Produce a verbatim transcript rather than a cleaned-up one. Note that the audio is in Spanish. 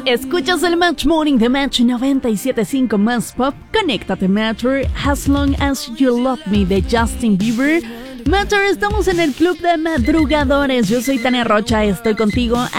Escuchas el Match Morning de Match noventa y siete punto cinco más pop. Conéctate, Matter. As Long As You Love Me de Justin Bieber. Matter, estamos en el club de madrugadores. Yo soy Tania Rocha, estoy contigo